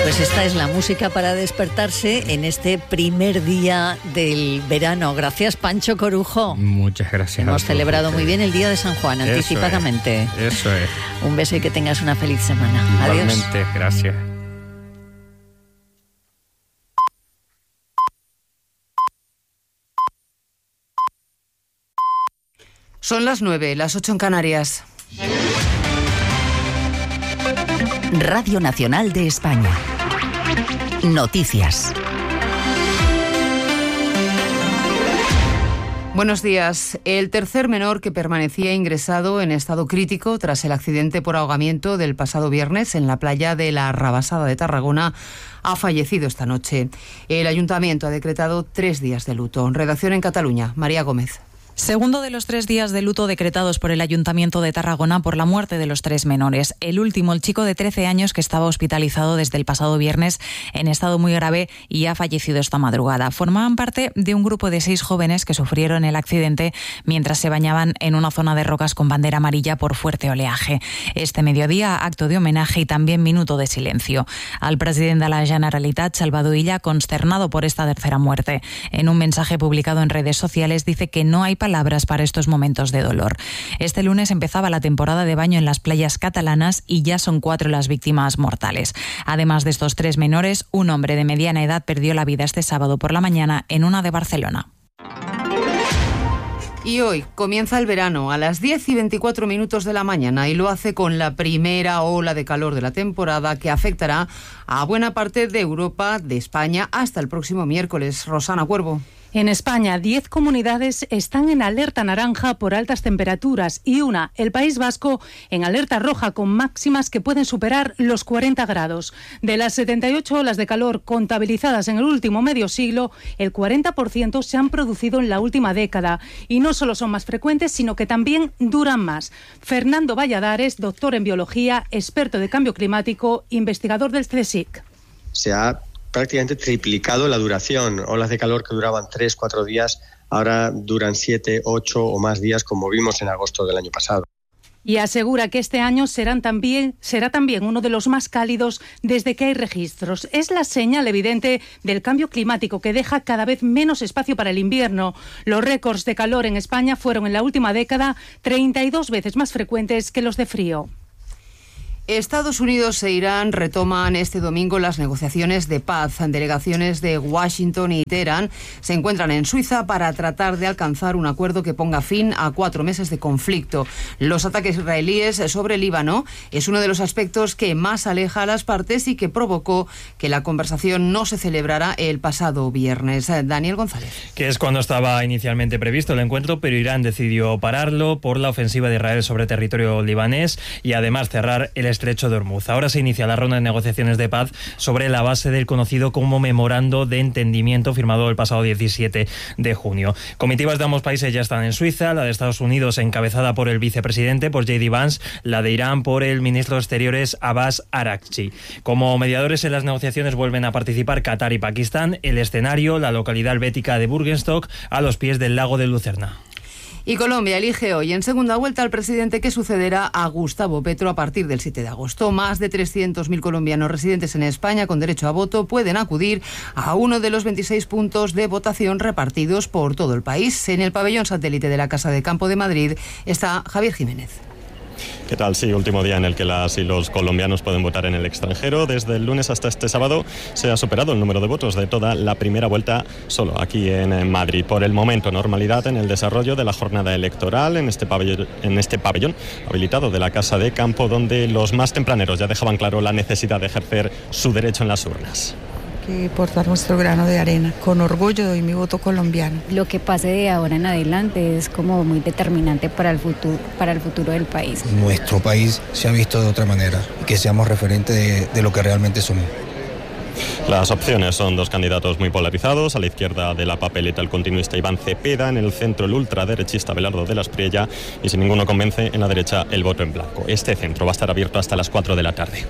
Pues esta es la música para despertarse en este primer día del verano. Gracias, Pancho Corujo. Muchas gracias. Hemos celebrado muy bien el Día de San Juan, anticipadamente. Eso es. Un beso y que tengas una feliz semana. Igualmente, Adiós. gracias. Son las 9, las 8 en Canarias. Radio Nacional de España. Noticias. Buenos días. El tercer menor que permanecía ingresado en estado crítico tras el accidente por ahogamiento del pasado viernes en la playa de la Rabasada de Tarragona ha fallecido esta noche. El ayuntamiento ha decretado 3 días de luto. Redacción en Cataluña, María Gómez. Segundo de los 3 días de luto decretados por el Ayuntamiento de Tarragona por la muerte de los 3 menores. El último, el chico de 13 años que estaba hospitalizado desde el pasado viernes en estado muy grave y ha fallecido esta madrugada. Formaban parte de un grupo de 6 jóvenes que sufrieron el accidente mientras se bañaban en una zona de rocas con bandera amarilla por fuerte oleaje. Este mediodía, acto de homenaje y también minuto de silencio. Al presidente de la Generalitat, Salvador Illa, consternado por esta tercera muerte. En un mensaje publicado en redes sociales dice que no hay palabras para estos momentos de dolor. Este lunes empezaba la temporada de baño en las playas catalanas y ya son 4 las víctimas mortales. Además de estos 3 menores, un hombre de mediana edad perdió la vida este sábado por la mañana en una de Barcelona. Y hoy comienza el verano a las 10:24 de la mañana y lo hace con la primera ola de calor de la temporada que afectará a buena parte de Europa, de España, hasta el próximo miércoles. Rosana Cuervo. En España, 10 comunidades están en alerta naranja por altas temperaturas y una, el País Vasco, en alerta roja con máximas que pueden superar los 40 grados. De las 78 olas de calor contabilizadas en el último medio siglo, el 40% se han producido en la última década y no solo son más frecuentes, sino que también duran más. Fernando Valladares, doctor en biología, experto de cambio climático, investigador del CSIC. Se ha prácticamente triplicado la duración. Olas de calor que duraban 3-4 días, ahora duran 7, 8 o más días, como vimos en agosto del año pasado. Y asegura que este año será también uno de los más cálidos desde que hay registros. Es la señal evidente del cambio climático que deja cada vez menos espacio para el invierno. Los récords de calor en España fueron en la última década 32 veces más frecuentes que los de frío. Estados Unidos e Irán retoman este domingo las negociaciones de paz. Delegaciones de Washington y Teherán se encuentran en Suiza para tratar de alcanzar un acuerdo que ponga fin a 4 meses de conflicto. Los ataques israelíes sobre Líbano es uno de los aspectos que más aleja a las partes y que provocó que la conversación no se celebrara el pasado viernes. Daniel González. Que es cuando estaba inicialmente previsto el encuentro, pero Irán decidió pararlo por la ofensiva de Israel sobre territorio libanés y además cerrar el estrecho de Hormuz. Ahora se inicia la ronda de negociaciones de paz sobre la base del conocido como Memorando de Entendimiento firmado el pasado 17 de junio. Comitivas de ambos países ya están en Suiza, la de Estados Unidos encabezada por el vicepresidente, por J.D. Vance, la de Irán por el ministro de Exteriores Abbas Araghchi. Como mediadores en las negociaciones vuelven a participar Qatar y Pakistán. El escenario, la localidad helvética de Bürgenstock, a los pies del lago de Lucerna. Y Colombia elige hoy en segunda vuelta al presidente que sucederá a Gustavo Petro a partir del 7 de agosto. Más de 300.000 colombianos residentes en España con derecho a voto pueden acudir a uno de los 26 puntos de votación repartidos por todo el país. En el pabellón satélite de la Casa de Campo de Madrid está Javier Jiménez. ¿Qué tal? Sí, último día en el que las y los colombianos pueden votar en el extranjero. Desde el lunes hasta este sábado se ha superado el número de votos de toda la primera vuelta solo aquí en Madrid. Por el momento, normalidad en el desarrollo de la jornada electoral en este pabellón habilitado de la Casa de Campo, donde los más tempraneros ya dejaban claro la necesidad de ejercer su derecho en las urnas. Que portar nuestro grano de arena. Con orgullo doy mi voto colombiano. Lo que pase de ahora en adelante es como muy determinante para el futuro del país. Nuestro país se ha visto de otra manera y que seamos referentes de lo que realmente somos. Las opciones son 2 candidatos muy polarizados. A la izquierda de la papeleta el continuista Iván Cepeda, en el centro el ultraderechista Abelardo de la Espriella y si ninguno convence, en la derecha el voto en blanco. Este centro va a estar abierto hasta las 4 de la tarde.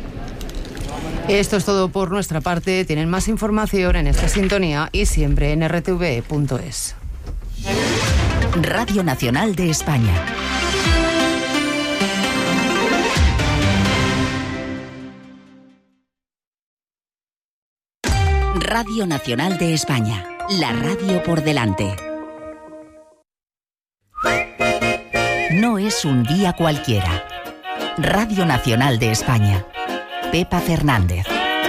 Esto es todo por nuestra parte. Tienen más información en esta sintonía y siempre en rtv.es. Radio Nacional de España. Radio Nacional de España, la radio por delante. No es un día cualquiera. Radio Nacional de España. Pepa Fernández.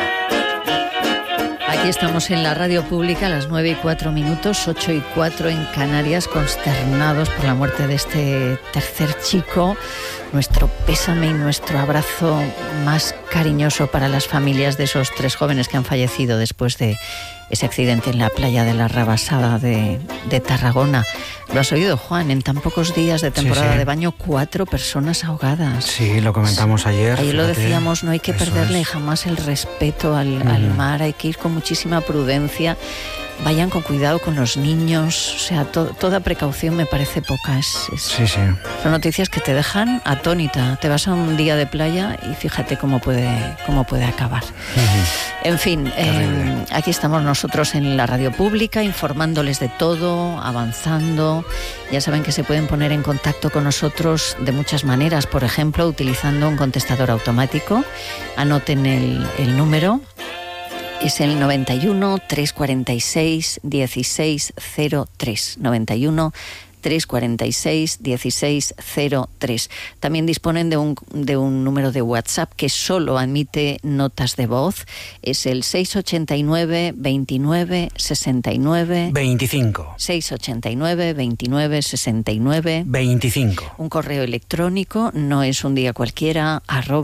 Aquí estamos en la radio pública a las 9:04, 8:04 en Canarias, consternados por la muerte de este tercer chico. Nuestro pésame y nuestro abrazo más cariñoso para las familias de esos 3 jóvenes que han fallecido después de ese accidente en la playa de la Rabasada de Tarragona. ¿Lo has oído, Juan? En tan pocos días de temporada de baño, 4 personas ahogadas. Sí, lo comentamos ayer. Ayer lo decíamos, no hay que perderle jamás el respeto al mar, hay que ir con muchísima prudencia. Vayan con cuidado con los niños, o sea, toda precaución me parece poca. Son noticias que te dejan atónita. Te vas a un día de playa y fíjate cómo puede acabar. En fin, aquí estamos nosotros en la radio pública informándoles de todo, avanzando. Ya saben que se pueden poner en contacto con nosotros de muchas maneras, por ejemplo, utilizando un contestador automático. Anoten el número. Es el 91 346 1603. 91 346 1603. También disponen de un número de WhatsApp que solo admite notas de voz. Es el 689 29 69 25. 689 29 69 25. Un correo electrónico, no es un día cualquiera,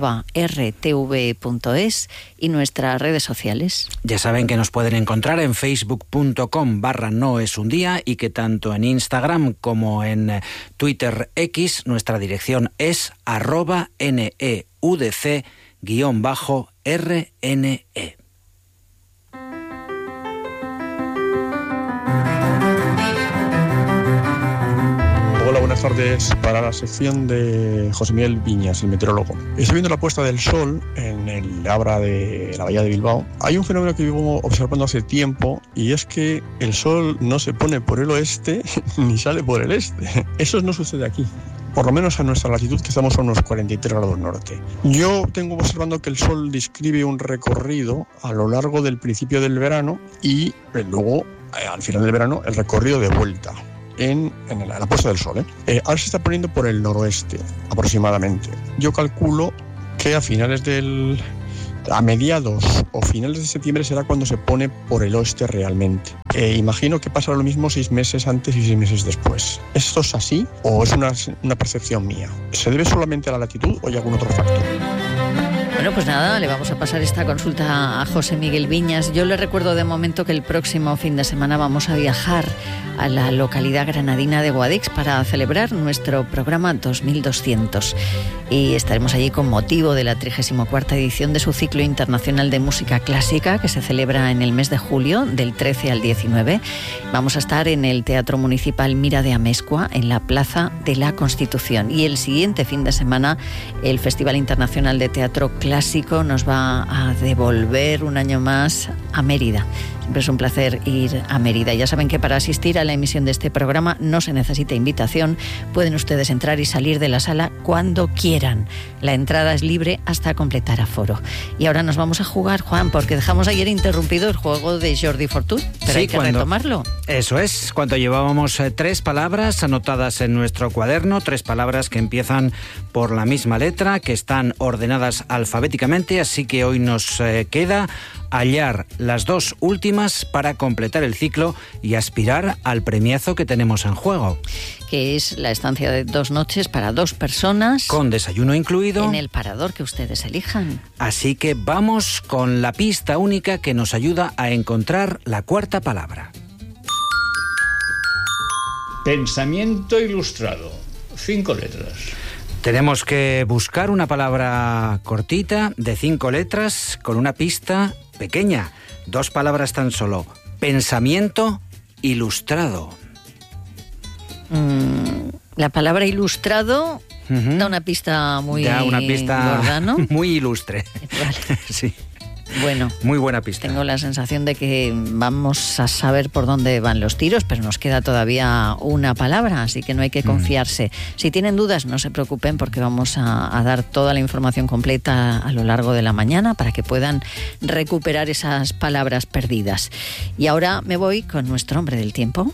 @rtv.es, y nuestras redes sociales. Ya saben que nos pueden encontrar en facebook.com/noesundía y que tanto en Instagram como en Twitter X, nuestra dirección es @neudc_RNE. Hola, buenas tardes. Para la sección de José Miguel Viñas, el meteorólogo. Estoy viendo la puesta del sol en el Abra de la Bahía de Bilbao. Hay un fenómeno que vivo observando hace tiempo, y es que el sol no se pone por el oeste ni sale por el este. Eso no sucede aquí. Por lo menos a nuestra latitud, que estamos a unos 43 grados norte. Yo tengo observando que el sol describe un recorrido a lo largo del principio del verano y luego, al final del verano, el recorrido de vuelta. En la puesta del sol. Ahora se está poniendo por el noroeste, aproximadamente. Yo calculo que a mediados o finales de septiembre será cuando se pone por el oeste realmente. Imagino que pasará lo mismo 6 meses antes y 6 meses después. ¿Esto es así o es una percepción mía? ¿Se debe solamente a la latitud o hay algún otro factor? Bueno, pues nada, le vamos a pasar esta consulta a José Miguel Viñas. Yo le recuerdo de momento que el próximo fin de semana vamos a viajar a la localidad granadina de Guadix para celebrar nuestro programa 2200. Y estaremos allí con motivo de la 34ª edición de su ciclo internacional de música clásica, que se celebra en el mes de julio, del 13 al 19. Vamos a estar en el Teatro Municipal Mira de Amezcua, en la Plaza de la Constitución. Y el siguiente fin de semana, el Festival Internacional de Teatro Clásico nos va a devolver un año más a Mérida. Siempre es un placer ir a Mérida. Ya saben que para asistir a la emisión de este programa no se necesita invitación. Pueden ustedes entrar y salir de la sala cuando quieran. La entrada es libre hasta completar aforo. Y ahora nos vamos a jugar, Juan, porque dejamos ayer interrumpido el juego de Jordi Fortut, pero sí, hay que retomarlo. Eso es, cuando llevábamos 3 palabras anotadas en nuestro cuaderno, 3 palabras que empiezan por la misma letra, que están ordenadas alfabéticamente, así que hoy nos queda hallar las 2 últimas para completar el ciclo y aspirar al premiazo que tenemos en juego. Que es la estancia de 2 noches para 2 personas. Con desayuno incluido. En el parador que ustedes elijan. Así que vamos con la pista única que nos ayuda a encontrar la 4ª palabra. Pensamiento ilustrado. 5 letras. Tenemos que buscar una palabra cortita de 5 letras con una pista pequeña. 2 palabras tan solo. Pensamiento ilustrado. La palabra ilustrado da una pista muy da una pista gorda, ¿no? Muy ilustre. Vale. Sí. Bueno, muy buena pista. Tengo la sensación de que vamos a saber por dónde van los tiros, pero nos queda todavía una palabra, así que no hay que confiarse. Si tienen dudas, no se preocupen, porque vamos a dar toda la información completa a lo largo de la mañana para que puedan recuperar esas palabras perdidas. Y ahora me voy con nuestro hombre del tiempo,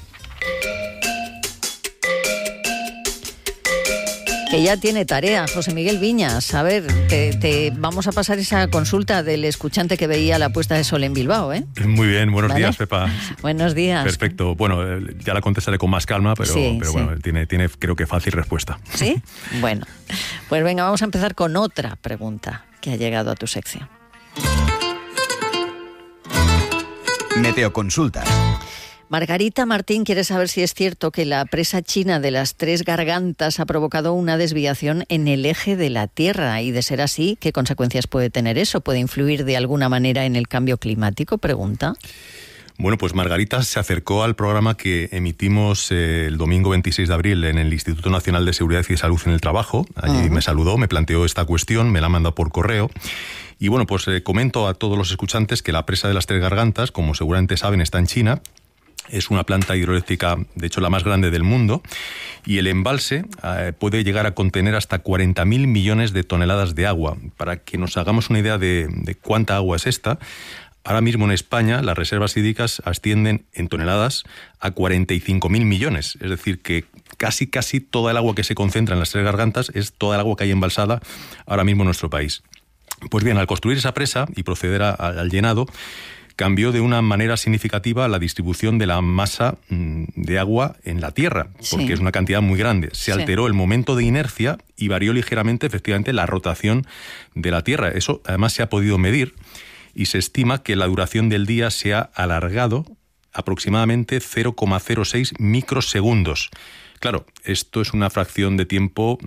que ya tiene tarea, José Miguel Viñas. A ver, te vamos a pasar esa consulta del escuchante que veía la puesta de sol en Bilbao, ¿eh? Muy bien, buenos días, Pepa. Buenos días. Perfecto. Bueno, ya la contestaré con más calma, pero bueno, tiene creo que fácil respuesta. ¿Sí? Bueno, pues venga, vamos a empezar con otra pregunta que ha llegado a tu sección. Meteoconsultas. Margarita Martín quiere saber si es cierto que la presa china de las Tres Gargantas ha provocado una desviación en el eje de la Tierra, y de ser así, ¿qué consecuencias puede tener eso? ¿Puede influir de alguna manera en el cambio climático? Pregunta. Bueno, pues Margarita se acercó al programa que emitimos el domingo 26 de abril en el Instituto Nacional de Seguridad y Salud en el Trabajo. Allí me saludó, me planteó esta cuestión, me la ha mandado por correo. Y bueno, pues comento a todos los escuchantes que la presa de las Tres Gargantas, como seguramente saben, está en China. Es una planta hidroeléctrica, de hecho, la más grande del mundo, y el embalse puede llegar a contener hasta 40.000 millones de toneladas de agua. Para que nos hagamos una idea de cuánta agua es esta, ahora mismo en España las reservas hídricas ascienden en toneladas a 45.000 millones. Es decir, que casi toda el agua que se concentra en las Tres Gargantas es toda el agua que hay embalsada ahora mismo en nuestro país. Pues bien, al construir esa presa y proceder al llenado, cambió de una manera significativa la distribución de la masa de agua en la Tierra, porque es una cantidad muy grande. Se alteró el momento de inercia y varió ligeramente, efectivamente, la rotación de la Tierra. Eso, además, se ha podido medir y se estima que la duración del día se ha alargado aproximadamente 0,06 microsegundos. Claro, esto es una fracción de tiempo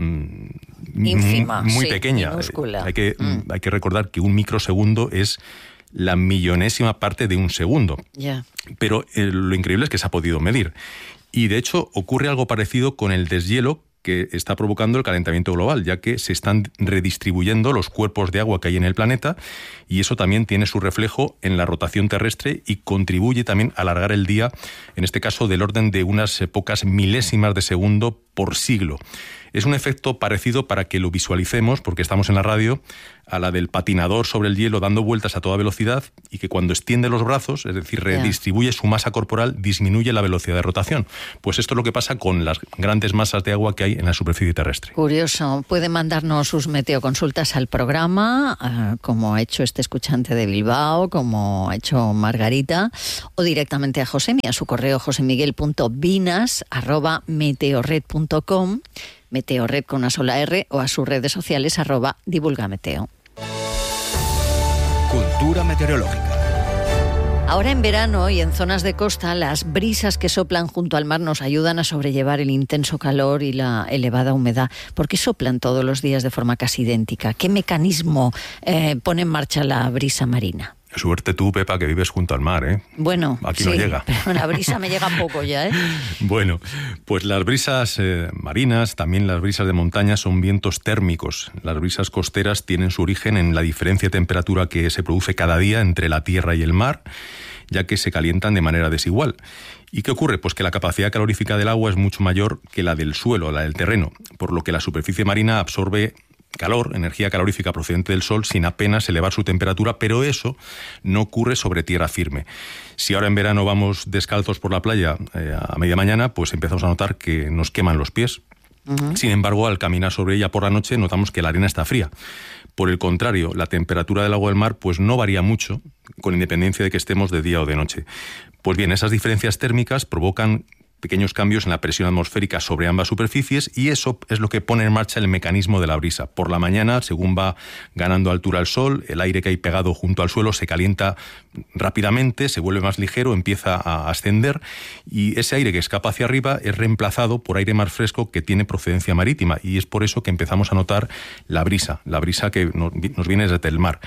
ínfima, muy pequeña. Minúscula. Hay que recordar que un microsegundo es la millonésima parte de un segundo. Pero lo increíble es que se ha podido medir. Y de hecho ocurre algo parecido con el deshielo que está provocando el calentamiento global, ya que se están redistribuyendo los cuerpos de agua que hay en el planeta, y eso también tiene su reflejo en la rotación terrestre y contribuye también a alargar el día, en este caso del orden de unas pocas milésimas de segundo por siglo. Es un efecto parecido, para que lo visualicemos, porque estamos en la radio, a la del patinador sobre el hielo dando vueltas a toda velocidad, y que cuando extiende los brazos, es decir, redistribuye su masa corporal, disminuye la velocidad de rotación. Pues esto es lo que pasa con las grandes masas de agua que hay en la superficie terrestre. Curioso. Puede mandarnos sus meteoconsultas al programa, como ha hecho este escuchante de Bilbao, como ha hecho Margarita, o directamente a Josemi, a su correo josemiguel.vinas@meteorred.com, Meteorred con una sola R, o a sus redes sociales @divulgameteo. Cultura meteorológica. Ahora en verano y en zonas de costa, las brisas que soplan junto al mar nos ayudan a sobrellevar el intenso calor y la elevada humedad. ¿Por qué soplan todos los días de forma casi idéntica? ¿Qué mecanismo pone en marcha la brisa marina? Suerte tú, Pepa, que vives junto al mar, ¿eh? Bueno, aquí no llega. Pero la brisa me llega poco ya, ¿eh? Bueno, pues las brisas marinas, también las brisas de montaña, son vientos térmicos. Las brisas costeras tienen su origen en la diferencia de temperatura que se produce cada día entre la tierra y el mar, ya que se calientan de manera desigual. ¿Y qué ocurre? Pues que la capacidad calorífica del agua es mucho mayor que la del suelo, la del terreno, por lo que la superficie marina absorbe calor, energía calorífica procedente del sol, sin apenas elevar su temperatura, pero eso no ocurre sobre tierra firme. Si ahora en verano vamos descalzos por la playa a media mañana, pues empezamos a notar que nos queman los pies. Sin embargo, al caminar sobre ella por la noche, notamos que la arena está fría. Por el contrario, la temperatura del agua del mar pues no varía mucho, con independencia de que estemos de día o de noche. Pues bien, esas diferencias térmicas provocan pequeños cambios en la presión atmosférica sobre ambas superficies, y eso es lo que pone en marcha el mecanismo de la brisa. Por la mañana, según va ganando altura el sol, el aire que hay pegado junto al suelo se calienta rápidamente, se vuelve más ligero, empieza a ascender, y ese aire que escapa hacia arriba es reemplazado por aire más fresco que tiene procedencia marítima, y es por eso que empezamos a notar la brisa que nos viene desde el mar.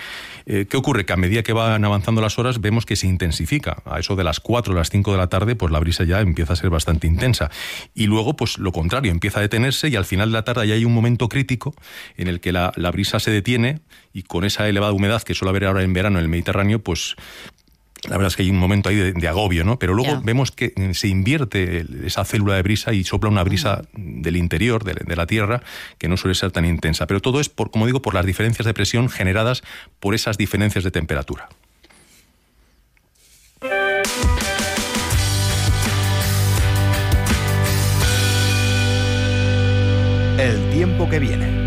¿Qué ocurre? Que a medida que van avanzando las horas vemos que se intensifica. A eso de las 4 o las 5 de la tarde, pues la brisa ya empieza a ser bastante intensa. Y luego, pues lo contrario, empieza a detenerse y al final de la tarde ya hay un momento crítico en el que la brisa se detiene y con esa elevada humedad que suele haber ahora en verano en el Mediterráneo, pues la verdad es que hay un momento ahí de agobio, ¿no? Pero luego vemos que se invierte esa célula de brisa y sopla una brisa del interior, de la Tierra, que no suele ser tan intensa. Pero todo es, como digo, por las diferencias de presión generadas por esas diferencias de temperatura. El tiempo que viene.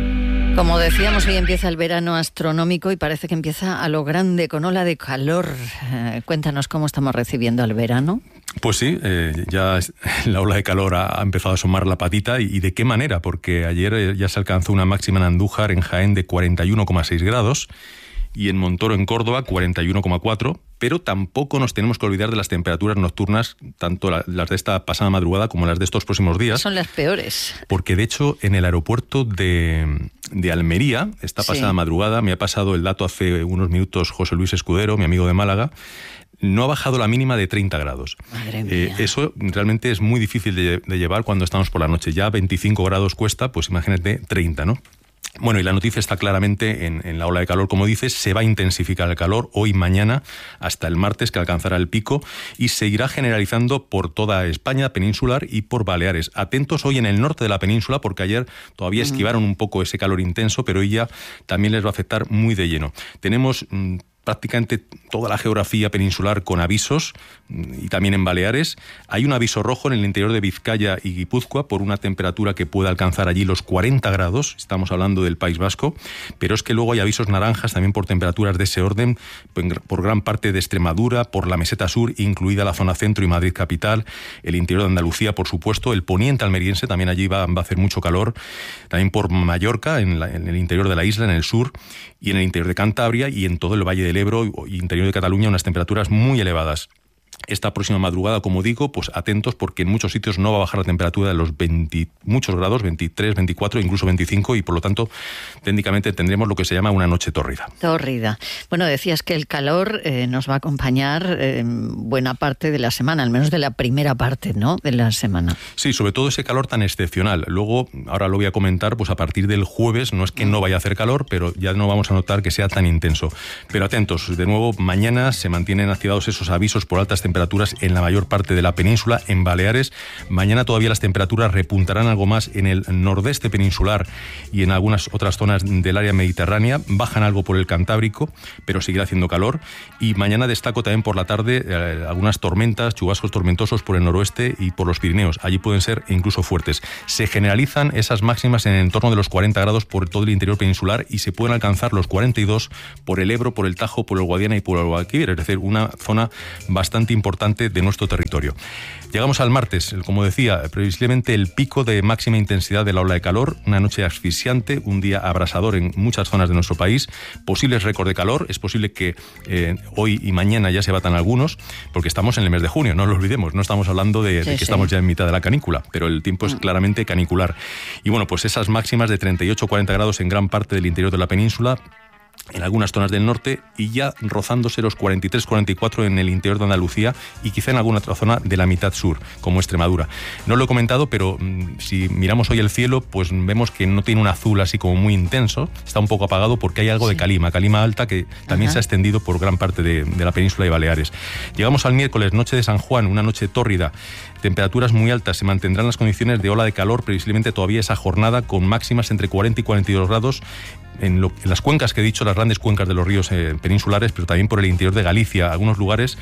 Como decíamos, hoy empieza el verano astronómico y parece que empieza a lo grande, con ola de calor. Cuéntanos cómo estamos recibiendo el verano. Pues sí, ya la ola de calor ha empezado a asomar la patita y de qué manera, porque ayer ya se alcanzó una máxima en Andújar, en Jaén, de 41,6 grados y en Montoro, en Córdoba, 41,4, pero tampoco nos tenemos que olvidar de las temperaturas nocturnas, tanto las de esta pasada madrugada como las de estos próximos días. Son las peores. Porque de hecho en el aeropuerto de Almería, esta pasada madrugada, me ha pasado el dato hace unos minutos José Luis Escudero, mi amigo de Málaga, no ha bajado la mínima de 30 grados. Madre mía. Eso realmente es muy difícil de llevar cuando estamos por la noche. Ya 25 grados cuesta, pues imagínate 30, ¿no? Bueno, y la noticia está claramente en la ola de calor, como dices, se va a intensificar el calor hoy, mañana, hasta el martes, que alcanzará el pico, y seguirá generalizando por toda España peninsular y por Baleares. Atentos hoy en el norte de la península, porque ayer todavía esquivaron un poco ese calor intenso, pero hoy ya también les va a afectar muy de lleno. Tenemos prácticamente toda la geografía peninsular con avisos, y también en Baleares. Hay un aviso rojo en el interior de Vizcaya y Guipúzcoa por una temperatura que puede alcanzar allí los 40 grados, estamos hablando del País Vasco, pero es que luego hay avisos naranjas también por temperaturas de ese orden, por gran parte de Extremadura, por la meseta sur, incluida la zona centro y Madrid capital, el interior de Andalucía, por supuesto, el poniente almeriense, también allí va a hacer mucho calor, también por Mallorca, en el interior de la isla, en el sur, y en el interior de Cantabria y en todo el Valle del Ebro y interior de Cataluña, unas temperaturas muy elevadas. Esta próxima madrugada, como digo, pues atentos, porque en muchos sitios no va a bajar la temperatura de los muchos grados, 23, 24, incluso 25, y por lo tanto técnicamente tendremos lo que se llama una noche tórrida. Tórrida. Bueno, decías que el calor nos va a acompañar buena parte de la semana, al menos de la primera parte, ¿no?, de la semana. Sí, sobre todo ese calor tan excepcional. Luego, ahora lo voy a comentar, pues a partir del jueves, no es que no vaya a hacer calor, pero ya no vamos a notar que sea tan intenso. Pero atentos, de nuevo, mañana se mantienen activados esos avisos por altas temperaturas en la mayor parte de la península, en Baleares. Mañana todavía las temperaturas repuntarán algo más en el nordeste peninsular y en algunas otras zonas del área mediterránea. Bajan algo por el Cantábrico, pero seguirá haciendo calor. Y mañana destaco también por la tarde algunas tormentas, chubascos tormentosos por el noroeste y por los Pirineos. Allí pueden ser incluso fuertes. Se generalizan esas máximas en el entorno de los 40 grados por todo el interior peninsular y se pueden alcanzar los 42 por el Ebro, por el Tajo, por el Guadiana y por el Guadalquivir, es decir, una zona bastante importante de nuestro territorio. Llegamos al martes, como decía, previsiblemente el pico de máxima intensidad de la ola de calor, una noche asfixiante, un día abrasador en muchas zonas de nuestro país, posibles récords de calor, es posible que hoy y mañana ya se batan algunos, porque estamos en el mes de junio, no lo olvidemos, no estamos hablando de que estamos ya en mitad de la canícula, pero el tiempo es claramente canicular. Y bueno, pues esas máximas de 38-40 grados en gran parte del interior de la península, en algunas zonas del norte, y ya rozándose los 43-44 en el interior de Andalucía y quizá en alguna otra zona de la mitad sur, como Extremadura. No lo he comentado, pero si miramos hoy el cielo, pues vemos que no tiene un azul así como muy intenso, está un poco apagado porque hay algo de calima alta, que también se ha extendido por gran parte de la península de Baleares. Llegamos al miércoles, noche de San Juan, una noche tórrida, temperaturas muy altas, se mantendrán las condiciones de ola de calor previsiblemente todavía esa jornada, con máximas entre 40 y 42 grados en las cuencas que he dicho, las grandes cuencas de los ríos peninsulares, pero también por el interior de Galicia, algunos lugares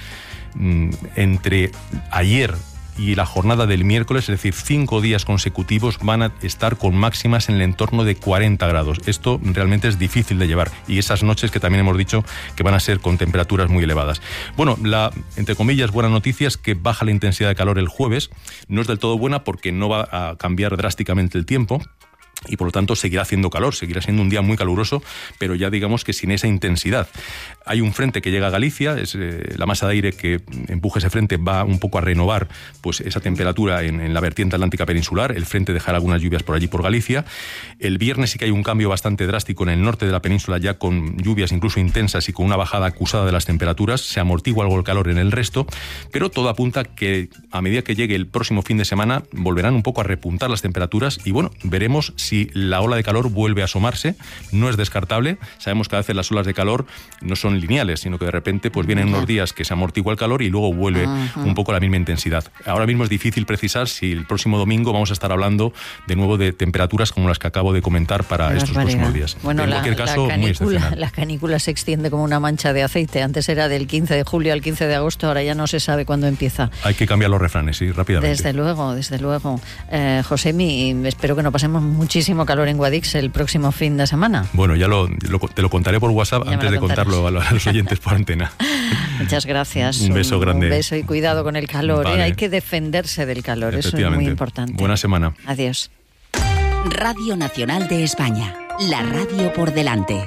entre ayer y la jornada del miércoles, es decir, 5 días consecutivos van a estar con máximas en el entorno de 40 grados. Esto realmente es difícil de llevar, y esas noches que también hemos dicho que van a ser con temperaturas muy elevadas. Bueno, la, entre comillas, buena noticia es que baja la intensidad de calor el jueves. No es del todo buena porque no va a cambiar drásticamente el tiempo, y por lo tanto seguirá haciendo calor, seguirá siendo un día muy caluroso, pero ya digamos que sin esa intensidad. Hay un frente que llega a Galicia, es la masa de aire que empuja ese frente va un poco a renovar pues esa temperatura en la vertiente atlántica peninsular. El frente dejará algunas lluvias por allí por Galicia. El viernes sí que hay un cambio bastante drástico en el norte de la península, ya con lluvias incluso intensas y con una bajada acusada de las temperaturas. Se amortigua algo el calor en el resto, pero todo apunta que a medida que llegue el próximo fin de semana volverán un poco a repuntar las temperaturas y bueno, veremos si la ola de calor vuelve a asomarse. No es descartable. Sabemos que a veces las olas de calor no son lineales, sino que de repente pues vienen unos días que se amortigua el calor y luego vuelve un poco la misma intensidad. Ahora mismo es difícil precisar si el próximo domingo vamos a estar hablando de nuevo de temperaturas como las que acabo de comentar para estos próximos días. Bueno, en cualquier caso, muy excepcional. La canícula se extiende como una mancha de aceite. Antes era del 15 de julio al 15 de agosto, ahora ya no se sabe cuándo empieza. Hay que cambiar los refranes, sí, rápidamente. Desde luego, desde luego. Josemi, espero que no pasemos muchísimo calor en Guadix el próximo fin de semana. Bueno, ya te lo contaré por WhatsApp antes de contarlo a los oyentes por antena. Muchas gracias. Un beso grande. Un beso y cuidado con el calor. Vale. Hay que defenderse del calor, eso es muy importante. Buena semana. Adiós. Radio Nacional de España, la radio por delante.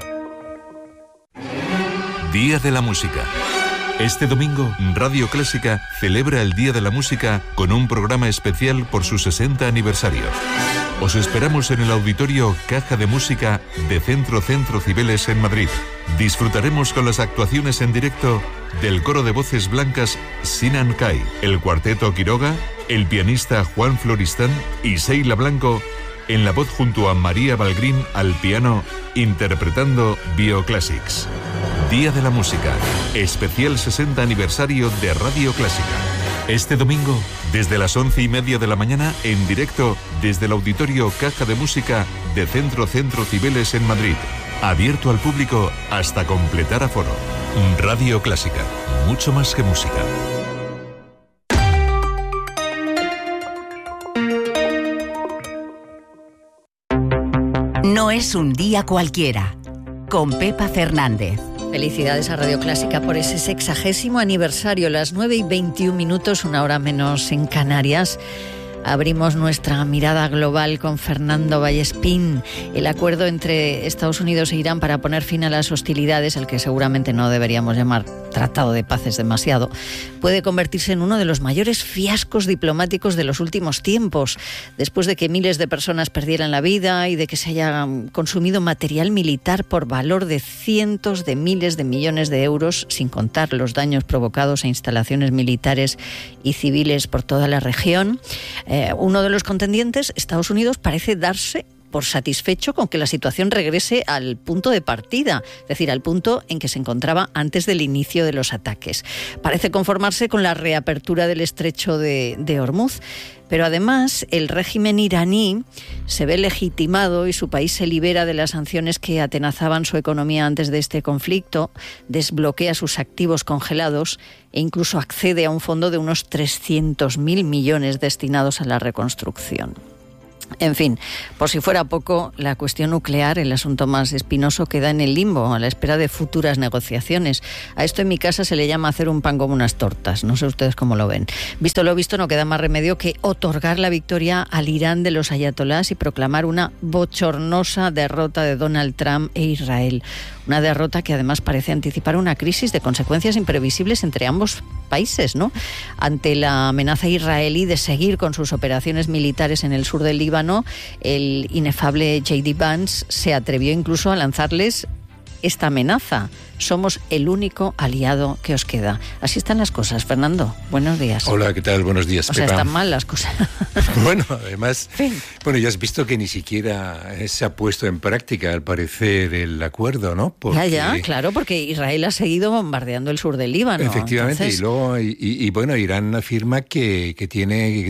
Día de la Música. Este domingo, Radio Clásica celebra el Día de la Música con un programa especial por su 60 aniversario. Os esperamos en el auditorio Caja de Música de Centro Cibeles en Madrid. Disfrutaremos con las actuaciones en directo del coro de voces blancas Sinan Kai, el cuarteto Quiroga, el pianista Juan Floristán y Seila Blanco en la voz junto a María Balgrín al piano, interpretando Bioclassics. Día de la Música, especial 60 aniversario de Radio Clásica. Este domingo, desde las 11:30 de la mañana, en directo desde el auditorio Caja de Música de Centro Cibeles en Madrid. Abierto al público hasta completar aforo. Radio Clásica, mucho más que música. No es un día cualquiera. Con Pepa Fernández. Felicidades a Radio Clásica por ese 60º aniversario, las 9:21, una hora menos en Canarias. Abrimos nuestra mirada global con Fernando Vallespín. El acuerdo entre Estados Unidos e Irán para poner fin a las hostilidades, al que seguramente no deberíamos llamar tratado de paz, es demasiado, puede convertirse en uno de los mayores fiascos diplomáticos de los últimos tiempos, después de que miles de personas perdieran la vida y de que se haya consumido material militar por valor de cientos de miles de millones de euros, sin contar los daños provocados a instalaciones militares y civiles por toda la región. Uno de los contendientes, Estados Unidos, parece darse por satisfecho con que la situación regrese al punto de partida, es decir, al punto en que se encontraba antes del inicio de los ataques. Parece conformarse con la reapertura del estrecho de Hormuz, pero además el régimen iraní se ve legitimado y su país se libera de las sanciones que atenazaban su economía antes de este conflicto, desbloquea sus activos congelados e incluso accede a un fondo de unos 300.000 millones destinados a la reconstrucción. En fin, por si fuera poco, la cuestión nuclear, el asunto más espinoso, queda en el limbo, a la espera de futuras negociaciones. A esto en mi casa se le llama hacer un pan como unas tortas. No sé ustedes cómo lo ven. Visto lo visto, no queda más remedio que otorgar la victoria al Irán de los ayatolás y proclamar una bochornosa derrota de Donald Trump e Israel. Una derrota que además parece anticipar una crisis de consecuencias imprevisibles entre ambos países, ¿no? Ante la amenaza israelí de seguir con sus operaciones militares en el sur del Líbano, el inefable J.D. Vance se atrevió incluso a lanzarles esta amenaza: somos el único aliado que os queda. Así están las cosas. Fernando, buenos días. Hola, ¿qué tal? Buenos días, Pepa. Están mal las cosas. Bueno, además, bueno, ya has visto que ni siquiera se ha puesto en práctica, al parecer, el acuerdo, ¿no? Porque... Ya, claro, porque Israel ha seguido bombardeando el sur del Líbano. Efectivamente, entonces... y luego, bueno, Irán afirma que tiene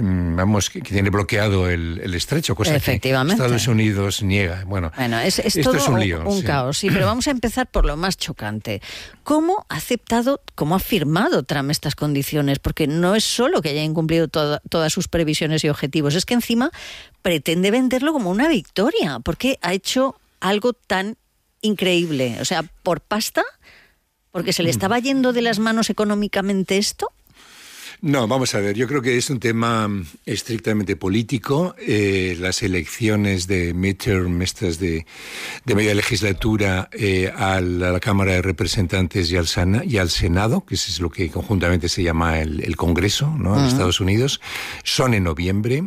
bloqueado el estrecho, cosa que Estados Unidos niega. Bueno, es esto todo es un lío. Un caos, sí, pero vamos a empezar por lo más chocante. ¿Cómo ha firmado Trump estas condiciones? Porque no es solo que haya incumplido todas sus previsiones y objetivos, es que encima pretende venderlo como una victoria, porque ha hecho algo tan increíble. O sea, ¿por pasta? ¿Porque se le estaba yendo de las manos económicamente esto? No, vamos a ver, yo creo que es un tema estrictamente político. Las elecciones de midterm, estas de media legislatura, a la Cámara de Representantes y al Senado, que es lo que conjuntamente se llama el Congreso, ¿no? En Estados Unidos, son en noviembre.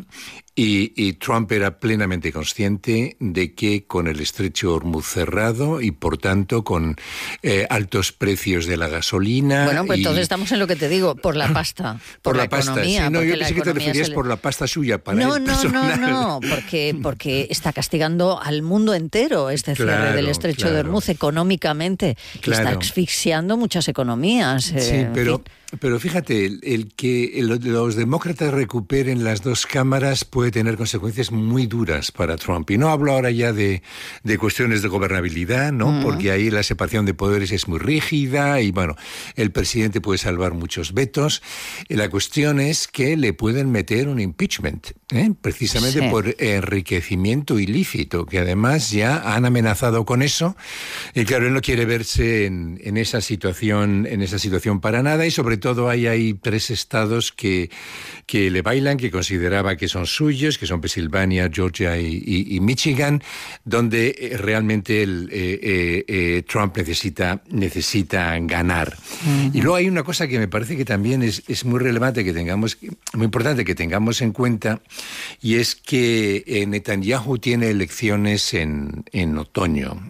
Y Trump era plenamente consciente de que con el estrecho de Hormuz cerrado y, por tanto, con altos precios de la gasolina... Bueno, pues entonces estamos en lo que te digo, por la pasta, por la pasta. Economía. Sí, no, yo pensé que te referías por la pasta suya para él personal. No, porque está castigando al mundo entero este cierre del estrecho de Hormuz económicamente. Claro. Está asfixiando muchas economías. Sí, pero fíjate, el que los demócratas recuperen las dos cámaras puede tener consecuencias muy duras para Trump. Y no hablo ahora ya de cuestiones de gobernabilidad, ¿no? Porque ahí la separación de poderes es muy rígida y, bueno, el presidente puede salvar muchos vetos. La cuestión es que le pueden meter un impeachment, precisamente por enriquecimiento ilícito, que además ya han amenazado con eso. Y claro, él no quiere verse en esa situación para nada, y sobre todo hay 3 estados que le bailan, que consideraba que son suyos, que son Pensilvania, Georgia y Michigan, donde realmente Trump necesita ganar. Y luego hay una cosa que me parece que también es muy relevante, muy importante que tengamos en cuenta, y es que Netanyahu tiene elecciones en otoño,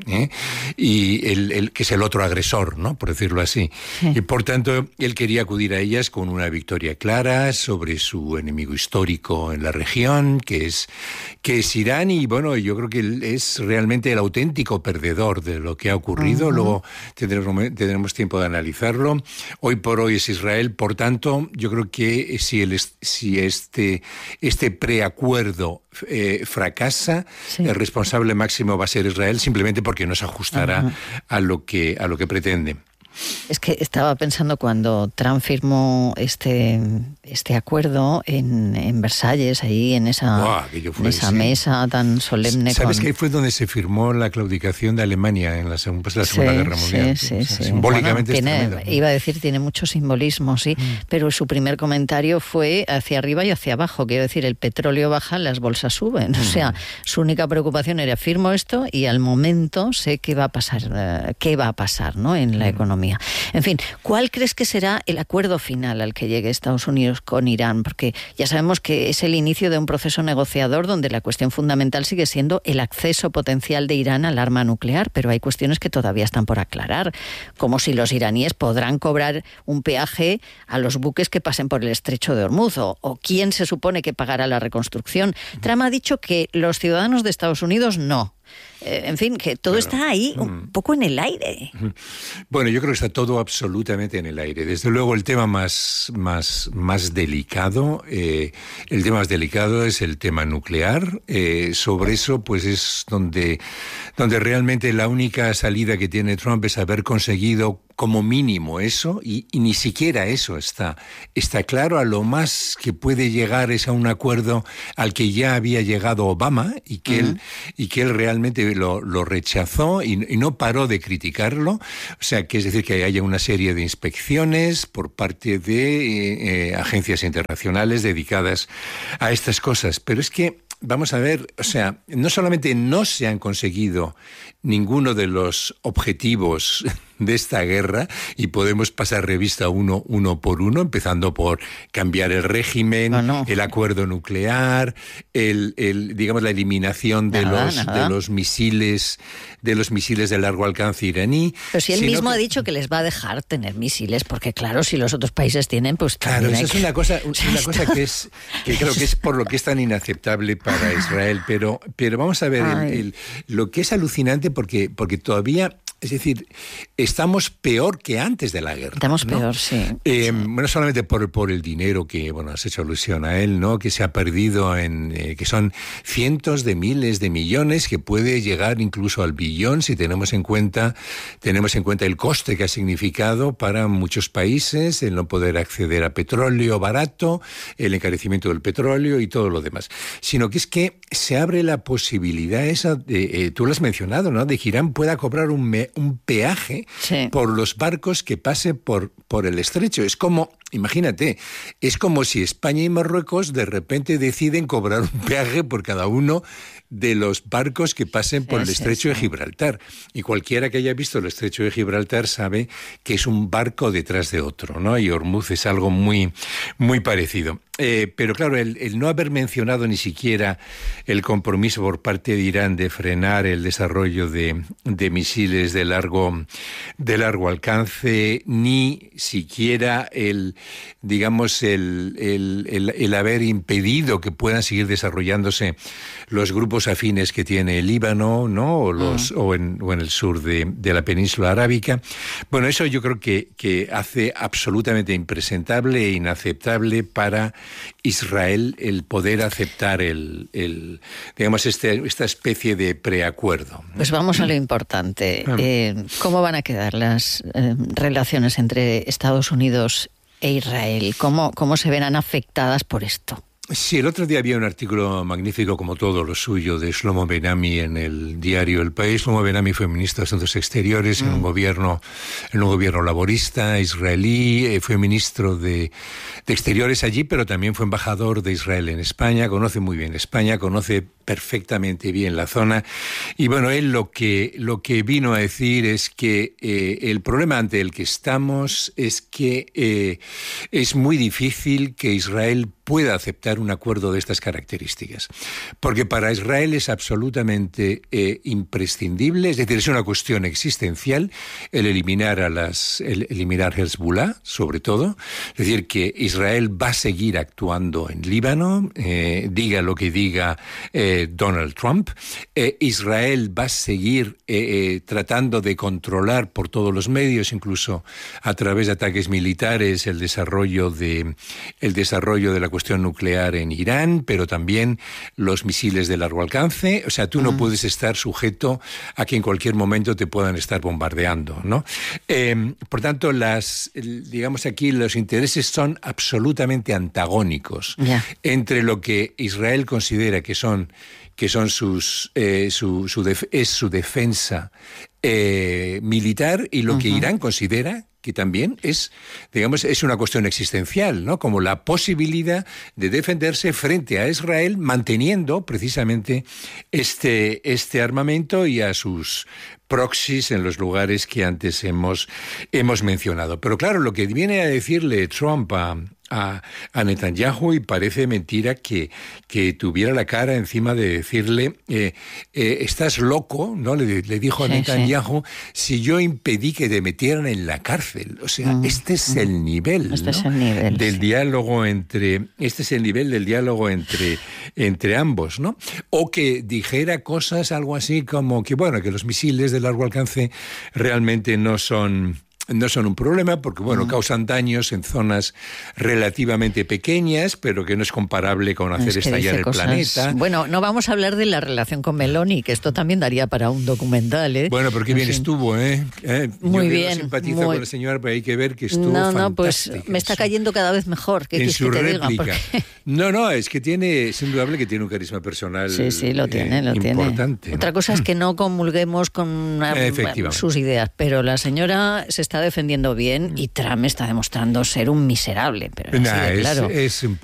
y que es el otro agresor, ¿no? Por decirlo así. Sí. Y por tanto, él quería acudir a ellas con una victoria clara sobre su enemigo histórico en la región, que es Irán, y bueno, yo creo que él es realmente el auténtico perdedor de lo que ha ocurrido. Luego tendremos tiempo de analizarlo. Hoy por hoy es Israel, por tanto, yo creo que si este preacuerdo fracasa, el responsable máximo va a ser Israel, simplemente porque no se ajustará a lo que pretende. Es que estaba pensando cuando Trump firmó este acuerdo en Versalles, ahí en esa mesa tan solemne. ¿Sabes que ahí fue donde se firmó la claudicación de Alemania en la Segunda Guerra Mundial? Sí. Simbólicamente iba a decir, tiene mucho simbolismo, sí, pero su primer comentario fue hacia arriba y hacia abajo. Quiero decir, el petróleo baja, las bolsas suben. O sea, su única preocupación era: firmo esto y al momento sé qué va a pasar, ¿no? En la economía. En fin, ¿cuál crees que será el acuerdo final al que llegue Estados Unidos con Irán? Porque ya sabemos que es el inicio de un proceso negociador donde la cuestión fundamental sigue siendo el acceso potencial de Irán al arma nuclear, pero hay cuestiones que todavía están por aclarar, como si los iraníes podrán cobrar un peaje a los buques que pasen por el estrecho de Hormuz, o quién se supone que pagará la reconstrucción. Trump ha dicho que los ciudadanos de Estados Unidos no. En fin, que todo está ahí un poco en el aire. Bueno, yo creo que está todo absolutamente en el aire. Desde luego el tema más delicado, es el tema nuclear. Sobre eso, pues es donde realmente la única salida que tiene Trump es haber conseguido como mínimo eso, y ni siquiera eso está claro. A lo más que puede llegar es a un acuerdo al que ya había llegado Obama y que él realmente lo rechazó y no paró de criticarlo. O sea, que es decir, que haya una serie de inspecciones por parte de agencias internacionales dedicadas a estas cosas. Pero es que, vamos a ver, o sea, no solamente no se han conseguido ninguno de los objetivos de esta guerra, y podemos pasar revista uno por uno, empezando por cambiar el régimen, el acuerdo nuclear, digamos la eliminación de los misiles de largo alcance iraní. Pero si él mismo ha dicho que les va a dejar tener misiles, porque claro, si los otros países tienen, pues claro, eso es una cosa que creo que es por lo que es tan inaceptable para Israel. Pero vamos a ver, lo que es alucinante, porque todavía, es decir, estamos peor que antes de la guerra. Estamos peor, sí. Bueno, solamente por el dinero que, bueno, has hecho alusión a él, ¿no? Que se ha perdido que son cientos de miles de millones, que puede llegar incluso al billón si tenemos en cuenta el coste que ha significado para muchos países el no poder acceder a petróleo barato, el encarecimiento del petróleo y todo lo demás. Sino que es que se abre la posibilidad esa, tú lo has mencionado, ¿no? De que Irán pueda cobrar un peaje por los barcos que pasen por el estrecho. Es como imagínate, es como si España y Marruecos de repente deciden cobrar un peaje por cada uno de los barcos que pasen por el estrecho de Gibraltar. Y cualquiera que haya visto el estrecho de Gibraltar sabe que es un barco detrás de otro, ¿no? Y Ormuz es algo muy, muy parecido. Pero claro, el no haber mencionado ni siquiera el compromiso por parte de Irán de frenar el desarrollo de misiles de largo alcance, ni siquiera el haber impedido que puedan seguir desarrollándose los grupos afines que tiene el Líbano, ¿no? O en el sur de la península arábica. Bueno, eso yo creo que hace absolutamente impresentable e inaceptable para Israel el poder aceptar esta especie de preacuerdo. Pues vamos a lo importante. ¿Cómo van a quedar las relaciones entre Estados Unidos e Israel? ¿Cómo se verán afectadas por esto? Sí, el otro día había un artículo magnífico, como todo lo suyo, de Shlomo Ben-Ami en el diario El País. Shlomo Ben-Ami fue ministro de Asuntos Exteriores en un gobierno laborista israelí, fue ministro de Exteriores allí, pero también fue embajador de Israel en España, conoce muy bien España, conoce perfectamente bien la zona. Y bueno, él lo que vino a decir es que el problema ante el que estamos es que es muy difícil que Israel pueda aceptar un acuerdo de estas características. Porque para Israel es absolutamente imprescindible, es decir, es una cuestión existencial el eliminar Hezbollah, sobre todo. Es decir, que Israel va a seguir actuando en Líbano, diga lo que diga Donald Trump. Israel va a seguir tratando de controlar por todos los medios, incluso a través de ataques militares, el desarrollo de la cuestión nuclear en Irán, pero también los misiles de largo alcance. O sea, tú no puedes estar sujeto a que en cualquier momento te puedan estar bombardeando, ¿no? Por tanto, aquí los intereses son absolutamente antagónicos entre lo que Israel considera que son su defensa militar y lo que Irán considera que también es una cuestión existencial, ¿no? Como la posibilidad de defenderse frente a Israel manteniendo precisamente este armamento y a sus proxies en los lugares que antes hemos mencionado. Pero claro, lo que viene a decirle Trump a Netanyahu, y parece mentira que tuviera la cara encima de decirle estás loco, ¿no? Le dijo a Netanyahu, si yo impedí que te metieran en la cárcel. O sea, este es el nivel, del diálogo entre ambos, ¿no? O que dijera cosas algo así como que los misiles de largo alcance realmente no son un problema porque, causan daños en zonas relativamente pequeñas, pero que no es comparable con hacer estallar el planeta. Bueno, no vamos a hablar de la relación con Meloni, que esto también daría para un documental, ¿eh? Bueno, pero qué bien estuvo, ¿eh? Muy bien. Yo simpatizo con la señora, pero hay que ver que estuvo fantástica. Pues me está cayendo cada vez mejor. ¿Qué quieres que te diga? Porque... No, es que es indudable que tiene un carisma personal lo tiene. Importante. Otra cosa es que no comulguemos con sus ideas, pero la señora se está defendiendo bien y Trump está demostrando ser un miserable, pero así de claro. Es un